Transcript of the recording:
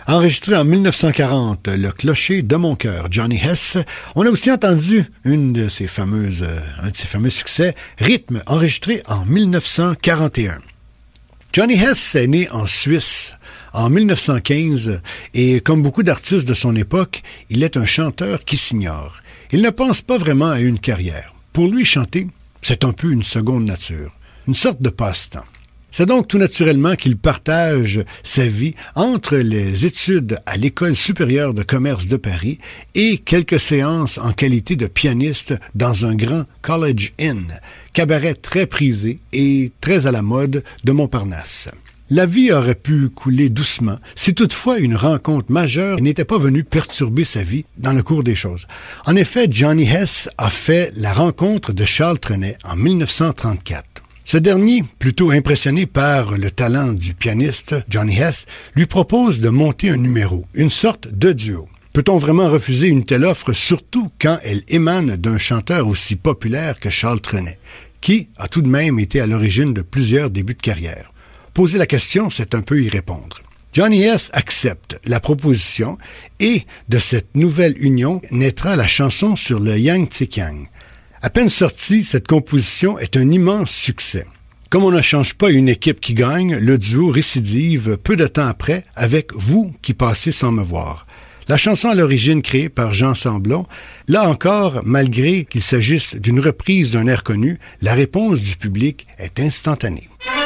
Enregistré en 1940, Le clocher de mon cœur, Johnny Hess. On a aussi entendu un de ses fameux succès, Rythme, enregistré en 1941. Johnny Hess est né en Suisse en 1915 et comme beaucoup d'artistes de son époque, il est un chanteur qui s'ignore. Il ne pense pas vraiment à une carrière. Pour lui, chanter, c'est un peu une seconde nature, une sorte de passe-temps. C'est donc tout naturellement qu'il partage sa vie entre les études à l'École supérieure de commerce de Paris et quelques séances en qualité de pianiste dans un grand College Inn, cabaret très prisé et très à la mode de Montparnasse. La vie aurait pu couler doucement si toutefois une rencontre majeure n'était pas venue perturber sa vie dans le cours des choses. En effet, Johnny Hess a fait la rencontre de Charles Trenet en 1934. Ce dernier, plutôt impressionné par le talent du pianiste Johnny Hess, lui propose de monter un numéro, une sorte de duo. Peut-on vraiment refuser une telle offre, surtout quand elle émane d'un chanteur aussi populaire que Charles Trenet, qui a tout de même été à l'origine de plusieurs débuts de carrière? Poser la question, c'est un peu y répondre. Johnny Hess accepte la proposition et de cette nouvelle union naîtra la chanson sur le Yang Tse Kiang. À peine sortie, cette composition est un immense succès. Comme on ne change pas une équipe qui gagne, le duo récidive peu de temps après avec Vous qui passez sans me voir. La chanson à l'origine créée par Jean Samblon, là encore, malgré qu'il s'agisse d'une reprise d'un air connu, la réponse du public est instantanée.